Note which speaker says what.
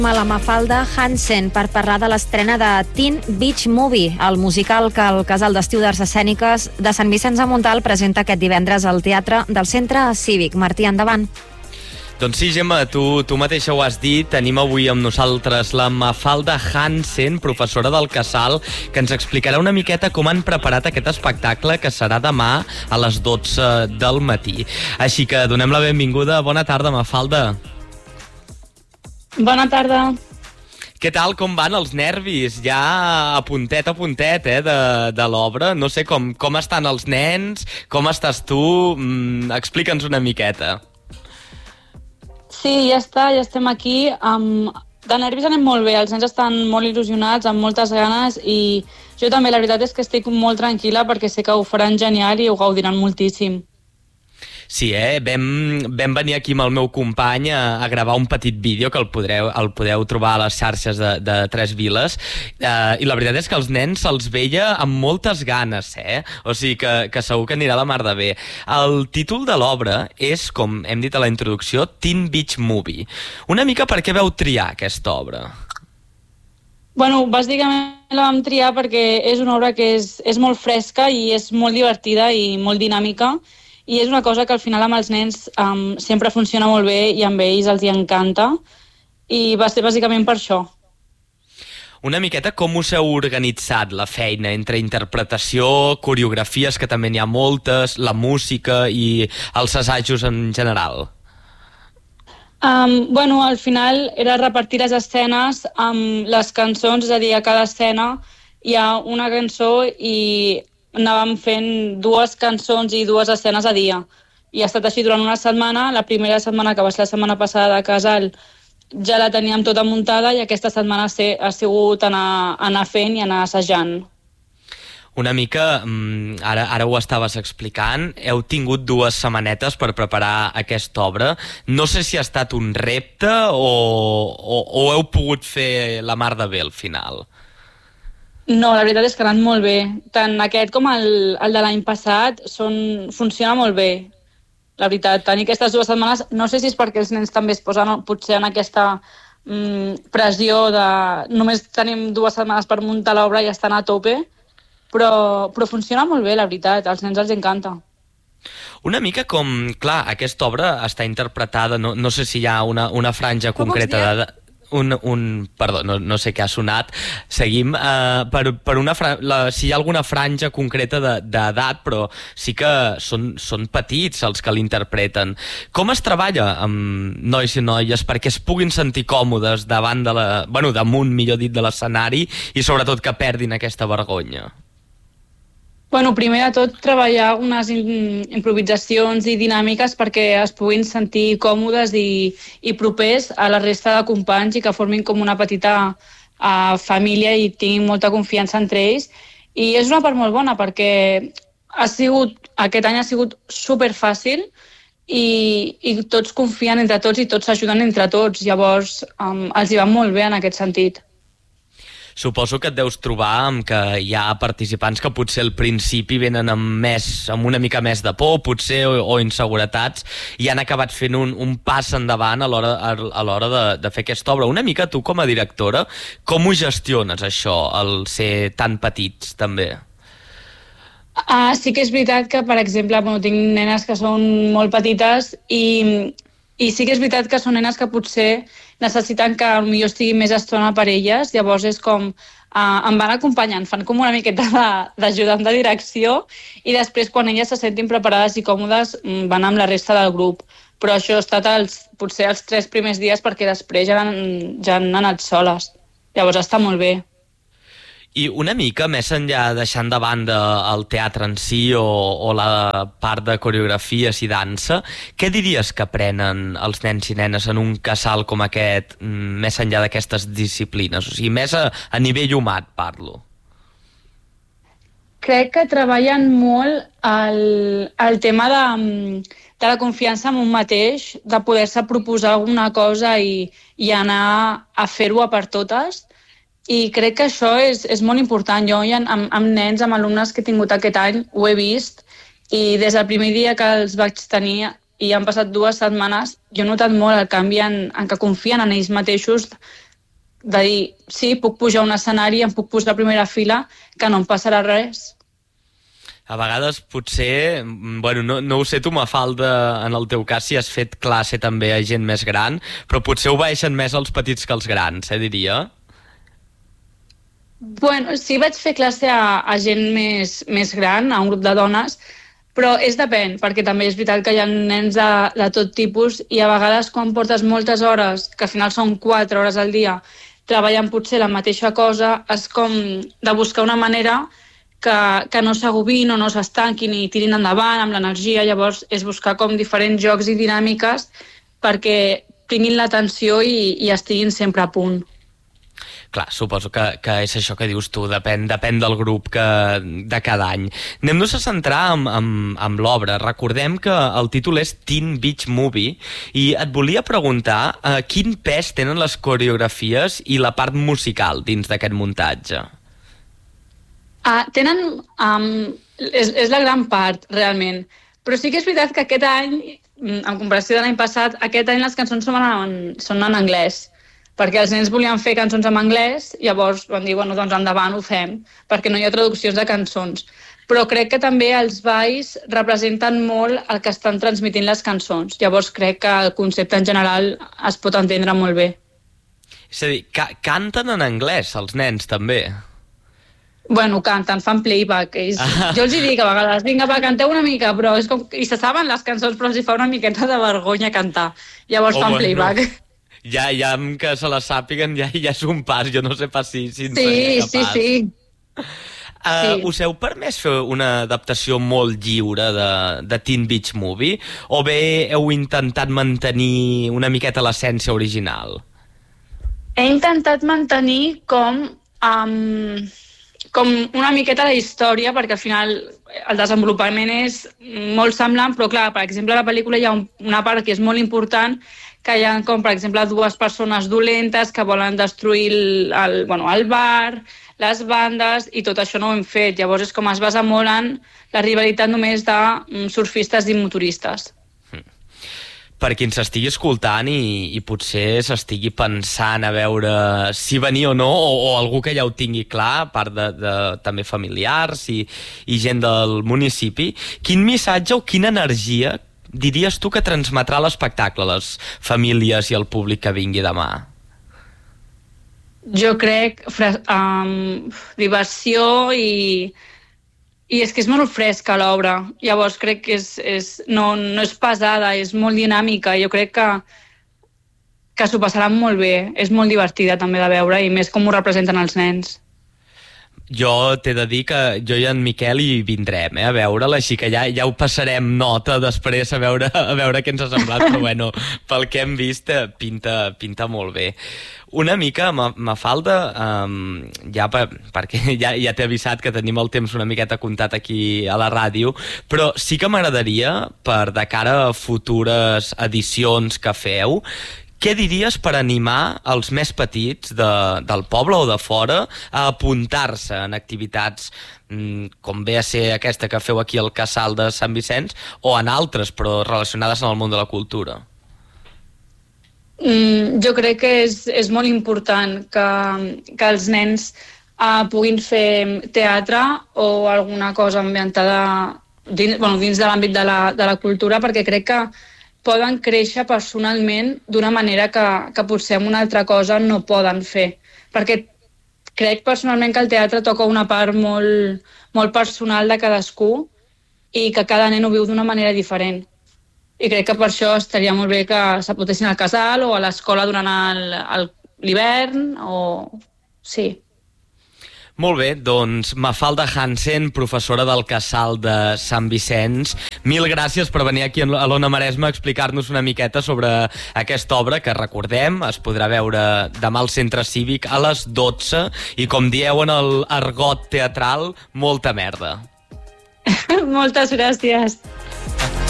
Speaker 1: A la Mafalda Hansen per parlar de l'estrena de Teen Beach Movie, el musical que el Casal d'Estiu d'Arts Escèniques de Sant Vicenç de Montalt presenta aquest divendres al Teatre del Centre Cívic. Martí, endavant.
Speaker 2: Doncs sí, Gemma, tu mateixa ho has dit. Tenim avui amb nosaltres la Mafalda Hansen, professora del Casal, que ens explicarà una miqueta com han preparat aquest espectacle que serà demà a les 12 del matí. Així que donem la benvinguda. Bona tarda, Mafalda.
Speaker 3: Bona tarda.
Speaker 2: Què tal, com van els nervis? Ja a puntet, de l'obra. No sé com estan els nens, com estàs tu? Explica'ns una miqueta.
Speaker 3: Sí, ja estem aquí. De nervis anem molt bé, els nens estan molt il·lusionats, amb moltes ganes, i jo també, la veritat és que estic molt tranquil·la perquè sé que ho faran genial i ho gaudiran moltíssim.
Speaker 2: Sí, vam venir aquí amb el meu company a gravar un petit vídeo que el podeu trobar a les xarxes de Tres Viles, i la veritat és que els nens se'ls veia amb moltes ganes, o sigui que segur que anirà la mar de bé. El títol de l'obra és, com hem dit a la introducció, Teen Beach Movie. Una mica per què vau triar aquesta obra?
Speaker 3: Bueno, bàsicament la vam triar perquè és una obra que és molt fresca i és molt divertida i molt dinàmica, i és una cosa que al final amb els nens sempre funciona molt bé i amb ells els hi encanta, i va ser bàsicament per això.
Speaker 2: Una miqueta com us heu organitzat la feina entre interpretació, coreografies, que també n'hi ha moltes, la música i els assajos en general?
Speaker 3: Bueno, al final era repartir les escenes amb les cançons, és a dir, a cada escena hi ha una cançó i anàvem fent 2 cançons i 2 escenes a dia. I ha estat així durant una setmana. La primera setmana, que va ser la setmana passada de Casal, ja la teníem tota muntada, i aquesta setmana ha sigut anar fent i anar assajant.
Speaker 2: Una mica, ara ho estaves explicant, heu tingut 2 setmanetes per preparar aquesta obra. No sé si ha estat un repte o heu pogut fer la mar de bé al final.
Speaker 3: No, la veritat és que ha anat molt bé. Tant aquest com el de l'any passat funciona molt bé. La veritat, tenir aquestes 2 setmanes, no sé si és perquè els nens també es posen potser en aquesta pressió de només tenim 2 setmanes per muntar l'obra i estan a tope, però funciona molt bé, la veritat, als nens els encanta.
Speaker 2: Una mica com, clar, aquesta obra està interpretada, no sé si hi ha una franja concreta de... Perdó, no sé què ha sonat. Seguim. Si hi ha alguna franja concreta d'edat, però sí que són petits els que l'interpreten. Com es treballa amb nois i noies perquè es puguin sentir còmodes damunt, millor dit, de l'escenari, i sobretot que perdin aquesta vergonya?
Speaker 3: Bueno, primer de tot, treballar unes improvisacions i dinàmiques perquè es puguin sentir còmodes i propers a la resta de companys i que formin com una petita família i tinguin molta confiança entre ells. I és una part molt bona perquè aquest any ha sigut superfàcil i tots confien entre tots i tots s'ajuden entre tots. Llavors, els hi va molt bé en aquest sentit.
Speaker 2: Suposo que et deus trobar amb que hi ha participants que potser al principi venen amb una mica més de por, potser, o inseguretats, i han acabat fent un pas endavant a l'hora de fer aquesta obra. Una mica tu, com a directora, com ho gestiones, això, el ser tan petits, també?
Speaker 3: Sí que és veritat que, per exemple, tinc nenes que són molt petites i sí que és veritat que són nenes que potser necessiten que potser estigui més estona per elles, llavors és com em van acompanyant, fan com una miqueta d'ajudant de direcció, i després quan elles se sentin preparades i còmodes van amb la resta del grup. Però això ha estat potser els 3 primers dies, perquè després ja han anat soles. Llavors està molt bé.
Speaker 2: I una mica, més enllà, deixant de banda el teatre en si o la part de coreografies i dansa, què diries que aprenen els nens i nenes en un casal com aquest, més enllà d'aquestes disciplines? O sigui, més a nivell humà, parlo.
Speaker 3: Crec que treballen molt el tema de la confiança en un mateix, de poder-se proposar alguna cosa i anar a fer-ho a per totes. I crec que això és molt important. Jo amb nens, amb alumnes que he tingut aquest any, ho he vist, i des del primer dia que els vaig tenir i han passat 2 setmanes, jo he notat molt el canvi en que confien en ells mateixos de dir, sí, puc pujar a un escenari, em puc posar a primera fila, que no em passarà res.
Speaker 2: A vegades potser, bueno, no ho sé tu, Mafalda, en el teu cas si has fet classe també a gent més gran, però potser obeeixen més els petits que els grans, diria?
Speaker 3: Bueno, sí, vaig fer classe a gent més gran, a un grup de dones, però depèn, perquè també és veritat que hi ha nens de tot tipus i a vegades quan portes moltes hores, que al final són 4 hores al dia, treballant potser la mateixa cosa, és com de buscar una manera que no s'agobin o no s'estanquin i tirin endavant amb l'energia. Llavors és buscar com diferents jocs i dinàmiques perquè tinguin l'atenció i estiguin sempre a punt.
Speaker 2: Clar, suposo que és això que dius tu, depèn del grup de cada any. Anem-nos a centrar amb l'obra. Recordem que el títol és Teen Beach Movie i et volia preguntar quin pes tenen les coreografies i la part musical dins d'aquest muntatge.
Speaker 3: Tenen... és la gran part, realment. Però sí que és veritat que aquest any, en comparació de l'any passat, aquest any les cançons són en anglès, perquè els nens volien fer cançons en anglès, llavors van dir, bueno, doncs endavant ho fem, perquè no hi ha traduccions de cançons. Però crec que també els balls representen molt el que estan transmitint les cançons. Llavors crec que el concepte en general es pot entendre molt bé.
Speaker 2: És a dir, canten en anglès els nens també?
Speaker 3: Bueno, canten, fan playback. Jo els dic a vegades, vinga, canteu una mica, però és com... I se saben les cançons, però els fa una miqueta de vergonya cantar. Llavors fan playback.
Speaker 2: No. Ja que se la sàpiguen, ja és un pas. Jo no sé pas si en
Speaker 3: seria capaç. Sí.
Speaker 2: Us heu permès fer una adaptació molt lliure de Teen Beach Movie? O bé heu intentat mantenir una miqueta l'essència original?
Speaker 3: He intentat mantenir com una miqueta la història, perquè al final el desenvolupament és molt semblant, però clar, per exemple, a la pel·lícula hi ha una part que és molt important, que hi ha com, per exemple, 2 persones dolentes que volen destruir el bar, les bandes, i tot això no ho hem fet. Llavors és com es basa molt en la rivalitat només de surfistes i motoristes.
Speaker 2: Per qui ens estigui escoltant i potser s'estigui pensant a veure si venir o no, o algú que ja ho tingui clar, a part de també familiars i gent del municipi, quin missatge o quina energia diries tu que transmetrà l'espectacle a les famílies i al públic que vingui demà?
Speaker 3: Jo crec diversió i és que és molt fresca l'obra, llavors crec que no és pesada, és molt dinàmica, jo crec que s'ho passaran molt bé, és molt divertida també de veure i més com ho representen els nens.
Speaker 2: Jo t'he de dir que jo i en Miquel hi vindrem a veure'l, així que ja ho passarem nota després a veure què ens ha semblat, però bueno, pel que hem vist pinta molt bé. Una mica, Mafalda, perquè ja t'he avisat que tenim el temps una miqueta comptat aquí a la ràdio, però sí que m'agradaria, per de cara a futures edicions que feu, què diries per animar els més petits del poble o de fora a apuntar-se en activitats com ve a ser aquesta que feu aquí al Casal de Sant Vicenç o en altres, però relacionades amb el món de la cultura?
Speaker 3: Jo crec que és molt important que els nens puguin fer teatre o alguna cosa ambientada dins de l'àmbit de la cultura, perquè crec que poden créixer personalment d'una manera que potser amb una altra cosa no poden fer. Perquè crec personalment que el teatre toca una part molt, molt personal de cadascú i que cada nen ho viu d'una manera diferent. I crec que per això estaria molt bé que s'apuntessin al casal o a l'escola durant l'hivern o... Sí.
Speaker 2: Molt bé, doncs Mafalda Hansen, professora del Casal de Sant Vicenç, mil gràcies per venir aquí a l'Ona Maresme a explicar-nos una miqueta sobre aquesta obra que, recordem, es podrà veure demà al Centre Cívic a les 12 i, com dieu en el argot teatral, molta merda.
Speaker 3: Moltes gràcies.